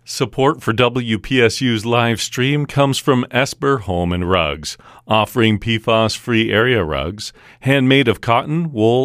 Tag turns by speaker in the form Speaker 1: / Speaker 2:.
Speaker 1: Support for WPSU's live stream comes from Esper Home and Rugs, offering PFAS-free area rugs, handmade of cotton, wool,